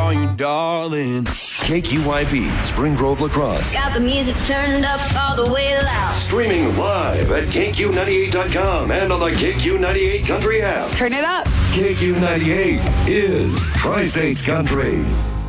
on you, darling. KQYB, Spring Grove Lacrosse. Got the music turned up all the way loud. Streaming live at KQ98.com and on the KQ98 Country app. Turn it up. KQ98 is Tri-States Country.